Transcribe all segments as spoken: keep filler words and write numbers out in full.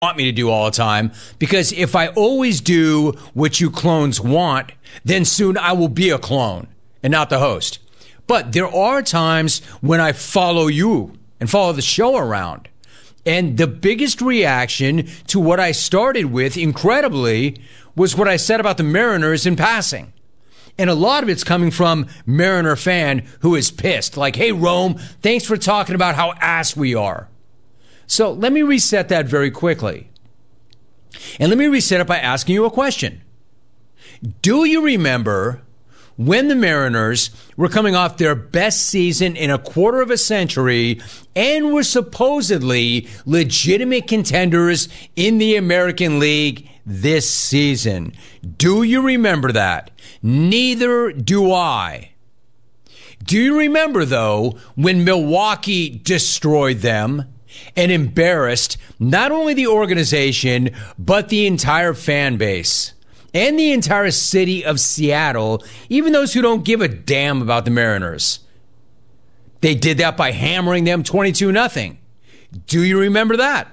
want me to do all the time, because if I always do what you clones want, then soon I will be a clone and not the host. But there are times when I follow you and follow the show around. And the biggest reaction to what I started with, incredibly, was what I said about the Mariners in passing. And a lot of it's coming from Mariner fan who is pissed. Like, hey, Rome, thanks for talking about how ass we are. So let me reset that very quickly. And let me reset it by asking you a question. Do you remember when the Mariners were coming off their best season in a quarter of a century and were supposedly legitimate contenders in the American League this season? Do you remember that? Neither do I. Do you remember, though, when Milwaukee destroyed them and embarrassed not only the organization, but the entire fan base and the entire city of Seattle, even those who don't give a damn about the Mariners? They did that by hammering them twenty-two nothing. Do you remember that?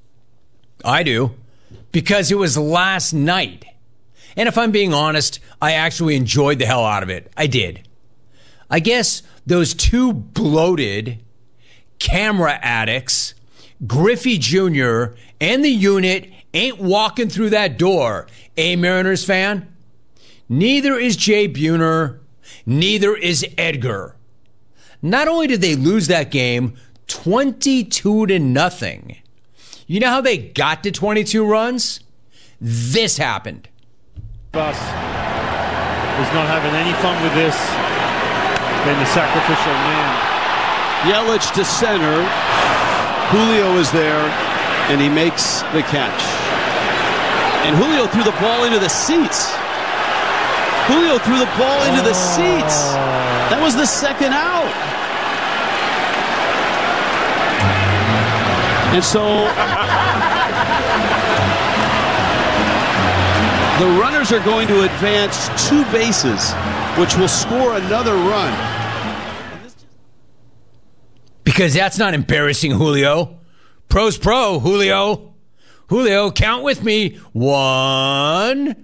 I do, because it was last night. And if I'm being honest, I actually enjoyed the hell out of it. I did. I guess those two bloated camera addicts, Griffey Junior and the unit, ain't walking through that door. A Mariners fan? Neither is Jay Buhner. Neither is Edgar. Not only did they lose that game twenty-two to nothing. You know how they got to twenty-two runs? This happened. Bus is not having any fun with this. Been the sacrificial man. Yelich to center. Julio is there, and he makes the catch. And Julio threw the ball into the seats. Julio threw the ball into the seats. That was the second out. And so the runners are going to advance two bases, which will score another run. Because that's not embarrassing, Julio. Pro's pro, Julio. Julio, count with me. One,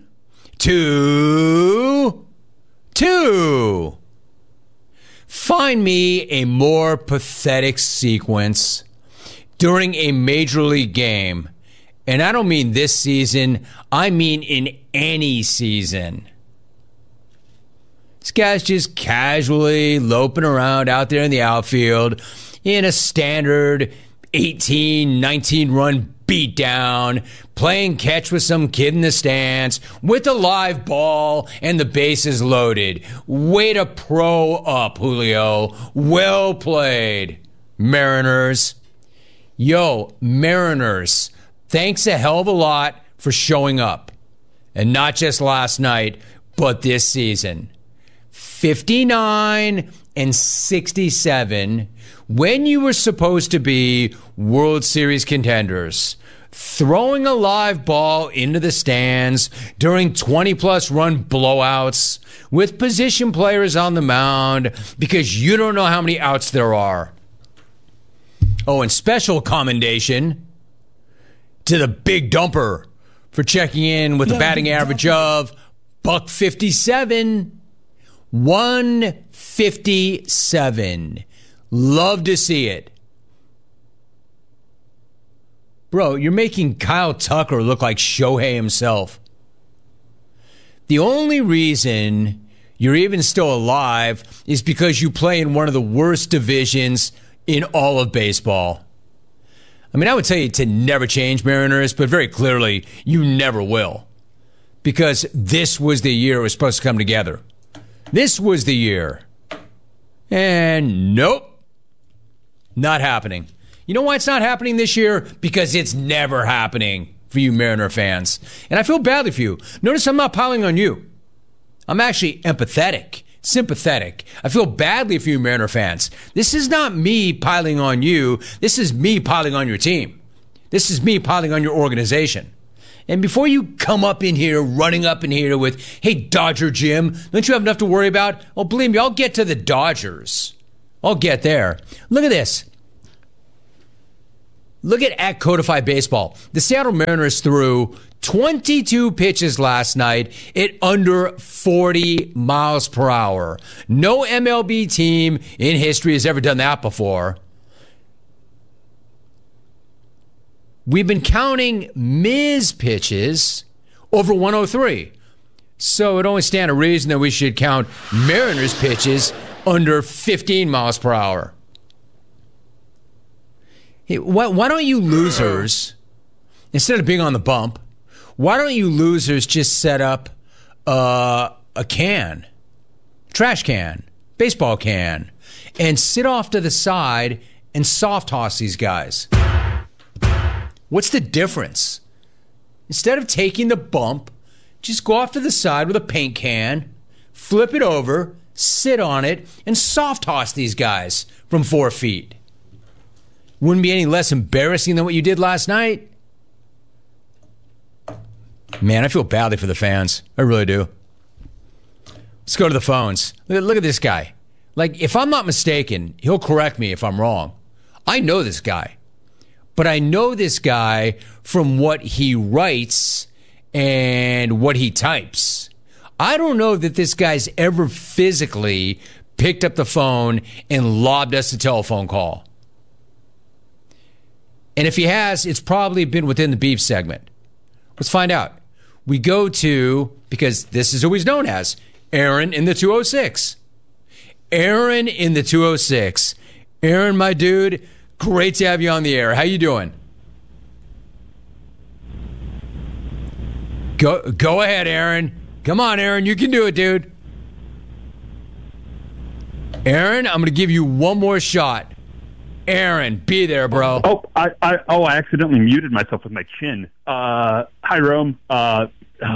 two, two. Find me a more pathetic sequence during a major league game. And I don't mean this season. I mean in any season. This guy's just casually loping around out there in the outfield in a standard eighteen, nineteen run beatdown, playing catch with some kid in the stands with a live ball and the bases loaded. Way to pro up, Julio. Well played, Mariners. Yo, Mariners, thanks a hell of a lot for showing up. And not just last night, but this season. fifty-nine and sixty-seven, when you were supposed to be World Series contenders, throwing a live ball into the stands during twenty-plus run blowouts with position players on the mound because you don't know how many outs there are. Oh, and special commendation to the Big Dumper for checking in with a batting average of buck fifty-seven. one fifty-seven. Love to see it. Bro, you're making Kyle Tucker look like Shohei himself. The only reason you're even still alive is because you play in one of the worst divisions in all of baseball. I mean, I would tell you to never change, Mariners, but very clearly, you never will. Because this was the year it was supposed to come together. This was the year. And nope. Not happening. You know why it's not happening this year? Because it's never happening for you Mariner fans. And I feel badly for you. Notice I'm not piling on you. I'm actually empathetic, sympathetic. I feel badly for you Mariner fans. This is not me piling on you. This is me piling on your team. This is me piling on your organization. And before you come up in here, running up in here with, hey, Dodger Jim, don't you have enough to worry about? Well, believe me, I'll get to the Dodgers. I'll get there. Look at this. Look at at Codify Baseball. The Seattle Mariners threw twenty-two pitches last night at under forty miles per hour. No M L B team in history has ever done that before. We've been counting Miz pitches over one oh three. So it only stands to reason that we should count Mariners pitches under fifteen miles per hour. Hey, why, why don't you losers, instead of being on the bump, why don't you losers just set up uh, a can, trash can, baseball can, and sit off to the side and soft toss these guys? What's the difference? Instead of taking the bump, just go off to the side with a paint can, flip it over, sit on it, and soft toss these guys from four feet. Wouldn't be any less embarrassing than what you did last night. Man, I feel badly for the fans. I really do. Let's go to the phones. Look, look at this guy. Like, if I'm not mistaken, he'll correct me if I'm wrong. I know this guy. But I know this guy from what he writes and what he types. I don't know that this guy's ever physically picked up the phone and lobbed us a telephone call. And if he has, it's probably been within the beef segment. Let's find out. We go to, because this is who he's known as, Aaron in the two oh six. Aaron in the two oh six. Aaron, my dude, great to have you on the air. How you doing? Go, go ahead, Aaron. Come on, Aaron. You can do it, dude. Aaron, I'm going to give you one more shot. Aaron, be there, bro. Oh, I, I oh, I accidentally muted myself with my chin. Uh, hi, Rome. Uh,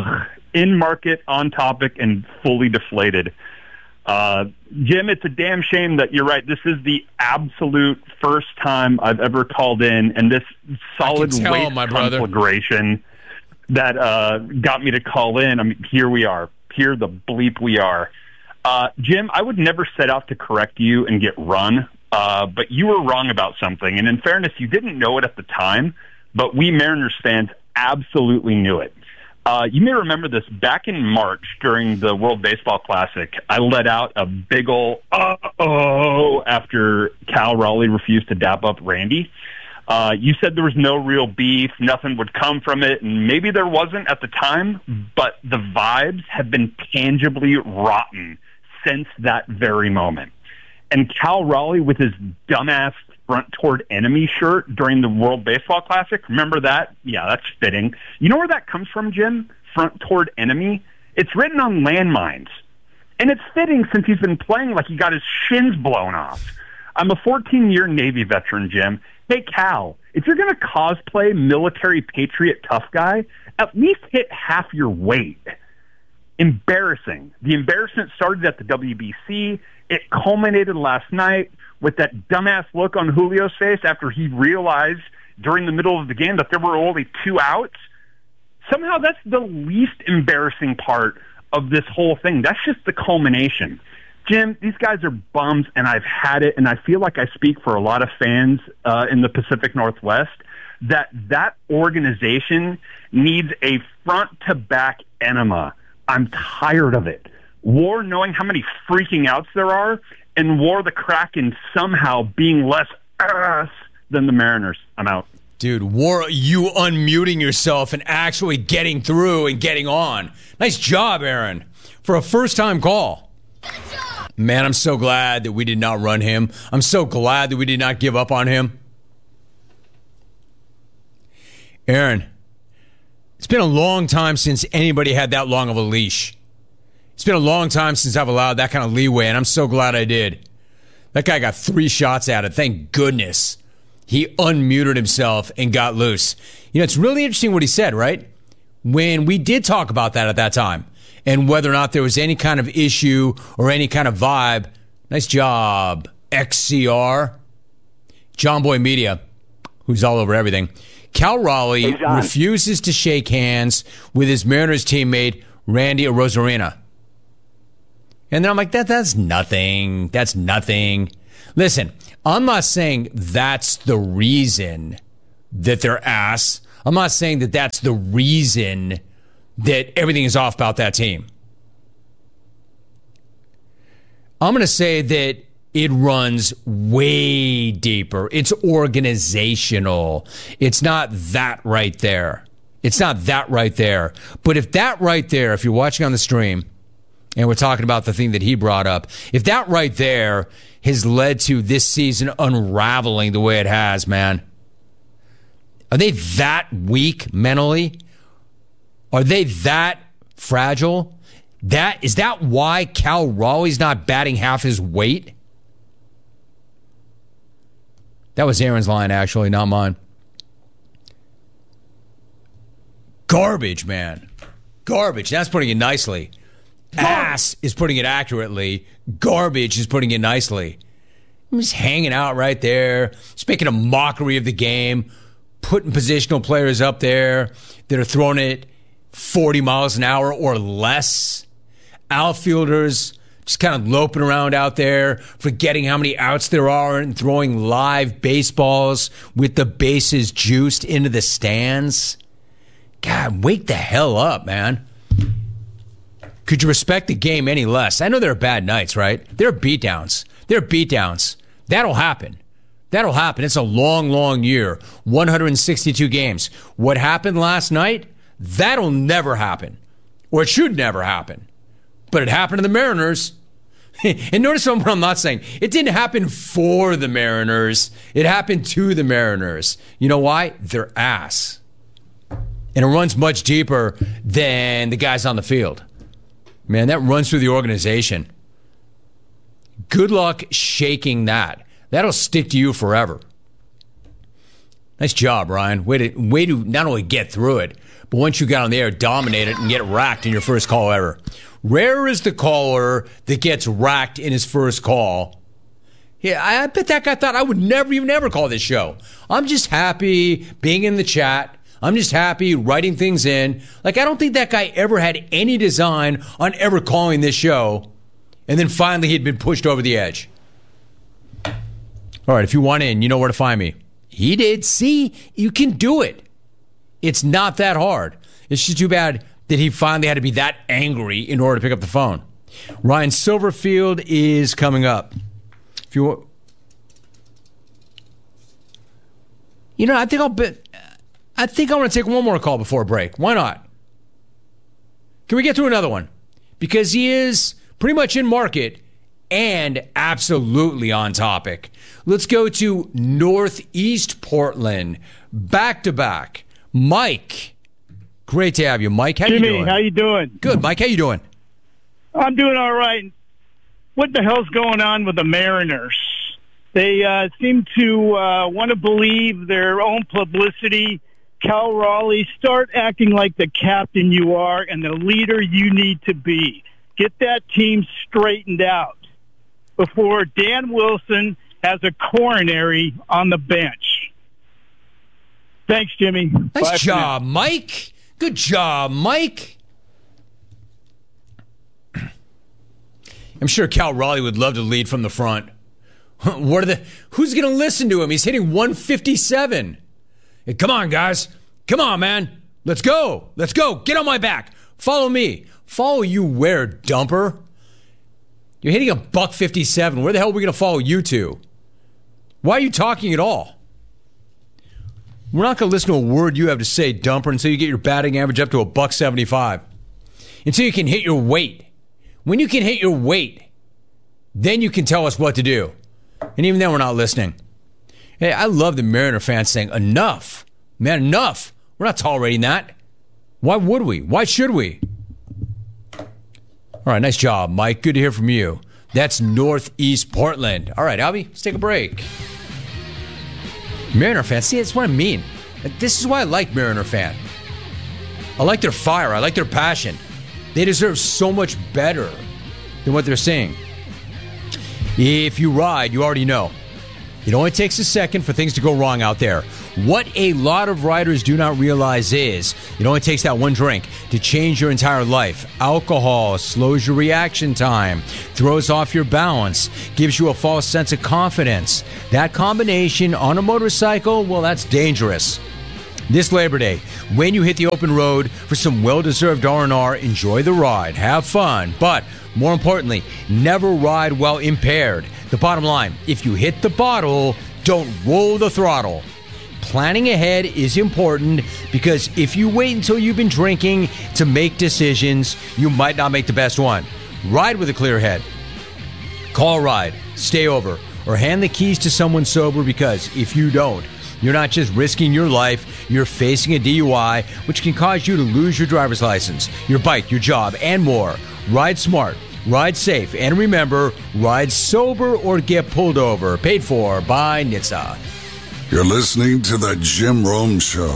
in market, on topic, and fully deflated. Uh, Jim, it's a damn shame that you're right. This is the absolute first time I've ever called in, and this solid waste my conflagration that uh, got me to call in. I mean, here we are. Here the bleep we are. Uh, Jim, I would never set out to correct you and get run. Uh, but you were wrong about something. And in fairness, you didn't know it at the time, but we Mariners fans absolutely knew it. Uh, you may remember this back in March during the World Baseball Classic. I let out a big ol' uh-oh after Cal Raleigh refused to dap up Randy. Uh, you said there was no real beef, nothing would come from it, and maybe there wasn't at the time, but the vibes have been tangibly rotten since that very moment. And Cal Raleigh with his dumbass front toward enemy shirt during the World Baseball Classic, remember that? Yeah, that's fitting. You know where that comes from, Jim? Front toward enemy? It's written on landmines. And it's fitting since he's been playing like he got his shins blown off. I'm a fourteen-year Navy veteran, Jim. Hey, Cal, if you're going to cosplay military patriot tough guy, at least hit half your weight. Embarrassing. The embarrassment started at the W B C. It culminated last night with that dumbass look on Julio's face after he realized during the middle of the game that there were only two outs. Somehow that's the least embarrassing part of this whole thing. That's just the culmination. Jim, these guys are bums, and I've had it, and I feel like I speak for a lot of fans uh, in the Pacific Northwest, that that organization needs a front-to-back enema. I'm tired of it. War knowing how many freaking outs there are, and War the Kraken somehow being less ass than the Mariners. I'm out. Dude, War, you unmuting yourself and actually getting through and getting on. Nice job, Aaron, for a first-time call. Man, I'm so glad that we did not run him. I'm so glad that we did not give up on him. Aaron, it's been a long time since anybody had that long of a leash. It's been a long time since I've allowed that kind of leeway, and I'm so glad I did. That guy got three shots at it. Thank goodness. He unmuted himself and got loose. You know, it's really interesting what he said, right? When we did talk about that at that time, and whether or not there was any kind of issue or any kind of vibe. Nice job, X C R. John Boy Media, who's all over everything. Cal Raleigh hey, refuses to shake hands with his Mariners teammate, Randy Arozarena. And then I'm like, that that's nothing. That's nothing. Listen, I'm not saying that's the reason that they're ass. I'm not saying that that's the reason that everything is off about that team. I'm going to say that it runs way deeper. It's organizational. It's not that right there. It's not that right there. But if that right there, if you're watching on the stream, and we're talking about the thing that he brought up, if that right there has led to this season unraveling the way it has, man, are they that weak mentally? Are they that fragile? That is that why Cal Raleigh's not batting half his weight? That was Aaron's line, actually, not mine. Garbage, man. Garbage. That's putting it nicely. Ass is putting it accurately. Garbage is putting it nicely. I'm just hanging out right there, just making a mockery of the game, putting positional players up there that are throwing it forty miles an hour or less. Outfielders just kind of loping around out there, forgetting how many outs there are and throwing live baseballs with the bases juiced into the stands. God, wake the hell up, man. Could you respect the game any less? I know there are bad nights, right? There are beatdowns. There are beatdowns. That'll happen. That'll happen. It's a long, long year. one hundred sixty-two games. What happened last night? That'll never happen. Or it should never happen. But it happened to the Mariners. And notice what I'm not saying. It didn't happen for the Mariners. It happened to the Mariners. You know why? They're ass. And it runs much deeper than the guys on the field. Man, that runs through the organization. Good luck shaking that. That'll stick to you forever. Nice job, Ryan. Way to, way to not only get through it, but once you get on the air, dominate it and get racked in your first call ever. Rare is the caller that gets racked in his first call. Yeah, I bet that guy thought I would never even ever call this show. I'm just happy being in the chat. I'm just happy writing things in. Like, I don't think that guy ever had any design on ever calling this show. And then finally he'd been pushed over the edge. All right, if you want in, you know where to find me. He did. See, you can do it. It's not that hard. It's just too bad that he finally had to be that angry in order to pick up the phone. Ryan Silverfield is coming up. If you, you know, I think I'll bet. I think I want to take one more call before break. Why not? Can we get through another one? Because he is pretty much in market and absolutely on topic. Let's go to Northeast Portland, back to back. Mike, great to have you, Mike. How Jimmy, you doing? how you doing? Good, Mike. How you doing? I'm doing all right. What the hell's going on with the Mariners? They uh, seem to uh, want to believe their own publicity. Cal Raleigh, start acting like the captain you are and the leader you need to be. Get that team straightened out before Dan Wilson has a coronary on the bench. Thanks, Jimmy. Nice Bye job, Mike. Good job, Mike. I'm sure Cal Raleigh would love to lead from the front. What are the? Who's going to listen to him? He's hitting one fifty-seven. Hey, come on, guys. Come on, man. Let's go. Let's go. Get on my back. Follow me. Follow you where, dumper? You're hitting a buck fifty-seven. Where the hell are we going to follow you to? Why are you talking at all? We're not going to listen to a word you have to say, dumper, until you get your batting average up to a buck seventy-five. Until you can hit your weight. When you can hit your weight, then you can tell us what to do. And even then, we're not listening. Hey, I love the Mariner fans saying, enough. Man, enough. We're not tolerating that. Why would we? Why should we? All right, nice job, Mike. Good to hear from you. That's Northeast Portland. All right, Albie, let's take a break. Mariner fans, see, that's what I mean. This is why I like Mariner fan. I like their fire. I like their passion. They deserve so much better than what they're saying. If you ride, you already know. It only takes a second for things to go wrong out there. What a lot of riders do not realize is it only takes that one drink to change your entire life. Alcohol slows your reaction time, throws off your balance, gives you a false sense of confidence. That combination on a motorcycle, well, that's dangerous. This Labor Day, when you hit the open road for some well-deserved R and R, enjoy the ride, have fun, but more importantly, never ride while impaired. The bottom line, if you hit the bottle, don't roll the throttle. Planning ahead is important because if you wait until you've been drinking to make decisions, you might not make the best one. Ride with a clear head. Call a ride, stay over, or hand the keys to someone sober, because if you don't, you're not just risking your life, you're facing a D U I, which can cause you to lose your driver's license, your bike, your job, and more. Ride smart, ride safe, and remember, ride sober or get pulled over. Paid for by N H T S A. You're listening to The Jim Rome Show.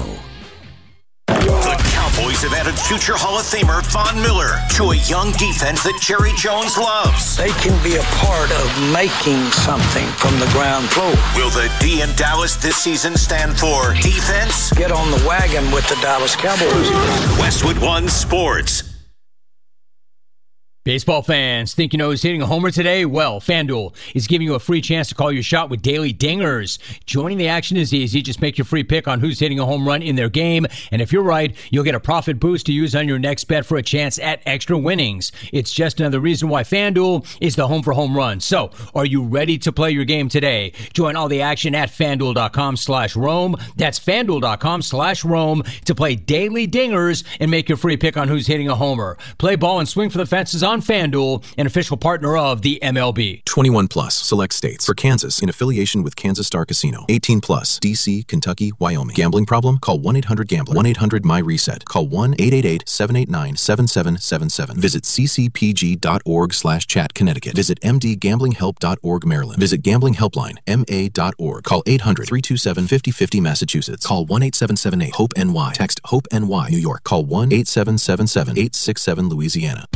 The Cowboys have added future Hall of Famer Von Miller to a young defense that Jerry Jones loves. They can be a part of making something from the ground floor. Will the D in Dallas this season stand for defense? Get on the wagon with the Dallas Cowboys. Westwood One Sports. Baseball fans, think you know who's hitting a homer today? Well, FanDuel is giving you a free chance to call your shot with daily dingers. Joining the action is easy. Just make your free pick on who's hitting a home run in their game. And if you're right, you'll get a profit boost to use on your next bet for a chance at extra winnings. It's just another reason why FanDuel is the home for home runs. So, are you ready to play your game today? Join all the action at FanDuel.com slash Rome. That's FanDuel.com slash Rome to play daily dingers and make your free pick on who's hitting a homer. Play ball and swing for the fences on FanDuel, an official partner of the M L B. twenty-one plus, select states. For Kansas, in affiliation with Kansas Star Casino. eighteen plus, D C, Kentucky, Wyoming. Gambling problem? Call one eight hundred gambler. one eight hundred my reset. Call one eight eight eight, seven eight nine, seven seven seven seven. Visit ccpg.org slash chat Connecticut. Visit m d gambling help dot org Maryland. Visit Gambling Helpline, M A dot org. Call eight hundred, three two seven, five oh five oh Massachusetts. Call one eight seven seven eight, hope N Y. Text HOPE N Y, New York. Call one eight seven seven seven, eight six seven Louisiana.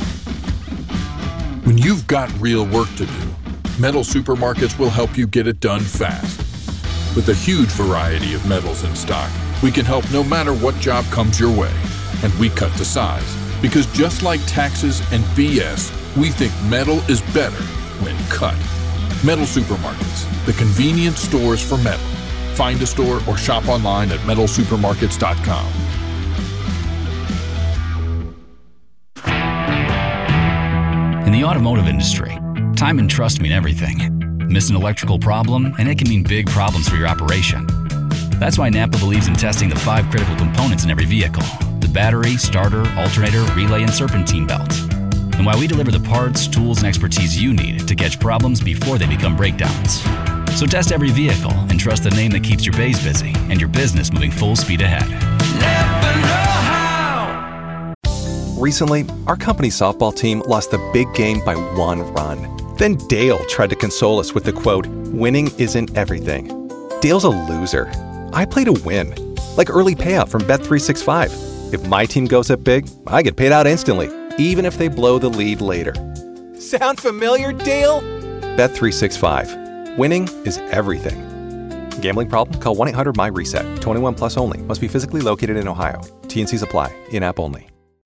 When you've got real work to do, Metal Supermarkets will help you get it done fast. With a huge variety of metals in stock, we can help no matter what job comes your way. And we cut the size. Because just like taxes and B S, we think metal is better when cut. Metal Supermarkets, the convenient stores for metal. Find a store or shop online at metal supermarkets dot com. In the automotive industry, time and trust mean everything. Miss an electrical problem, and it can mean big problems for your operation. That's why Napa believes in testing the five critical components in every vehicle: the battery, starter, alternator, relay, and serpentine belt. And why we deliver the parts, tools, and expertise you need to catch problems before they become breakdowns. So test every vehicle and trust the name that keeps your bays busy and your business moving full speed ahead. Napa know-how. Recently, our company softball team lost the big game by one run. Then Dale tried to console us with the quote, "Winning isn't everything." Dale's a loser. I play to win. Like early payout from Bet three sixty-five. If my team goes up big, I get paid out instantly, even if they blow the lead later. Sound familiar, Dale? Bet three sixty-five. Winning is everything. Gambling problem? Call one eight hundred my reset. twenty-one plus only. Must be physically located in Ohio. T and Cs apply. In-app only.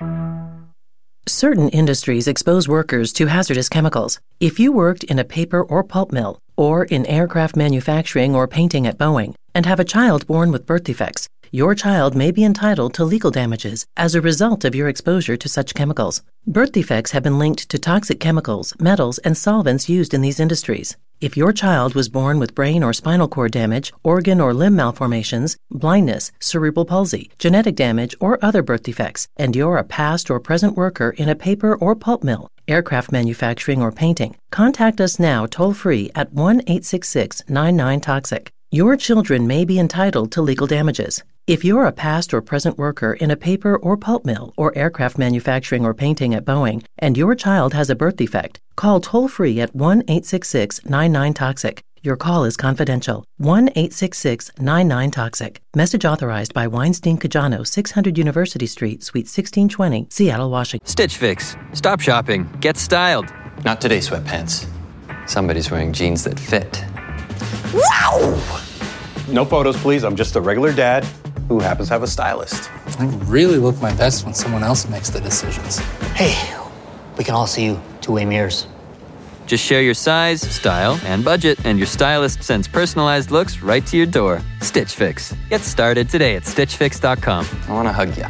Certain industries expose workers to hazardous chemicals. If you worked in a paper or pulp mill, or in aircraft manufacturing or painting at Boeing, and have a child born with birth defects, your child may be entitled to legal damages as a result of your exposure to such chemicals. Birth defects have been linked to toxic chemicals, metals, and solvents used in these industries. If your child was born with brain or spinal cord damage, organ or limb malformations, blindness, cerebral palsy, genetic damage, or other birth defects, and you're a past or present worker in a paper or pulp mill, aircraft manufacturing, or painting, contact us now toll-free at one eight six six, nine nine, toxic. Your children may be entitled to legal damages. If you're a past or present worker in a paper or pulp mill or aircraft manufacturing or painting at Boeing, and your child has a birth defect, call toll-free at one eight six six, nine nine, toxic. Your call is confidential. one eight six six, nine nine, toxic. Message authorized by Weinstein Cajano, six hundred University Street, Suite sixteen twenty, Seattle, Washington. Stitch Fix. Stop shopping. Get styled. Not today, sweatpants. Somebody's wearing jeans that fit. Wow! No photos, please. I'm just a regular dad who happens to have a stylist. I really look my best when someone else makes the decisions. Hey, we can all see you two-way mirrors. Just share your size, style, and budget, and your stylist sends personalized looks right to your door. Stitch Fix. Get started today at stitch fix dot com. I want to hug you.